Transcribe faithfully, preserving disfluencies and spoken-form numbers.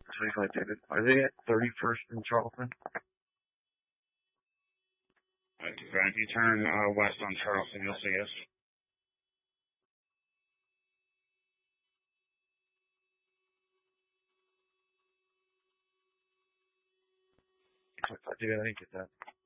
twenty-five David. Are they at thirty-first in Charleston? Uh, if you turn uh, west on Charleston, you'll see us. twenty-five David, I didn't get that.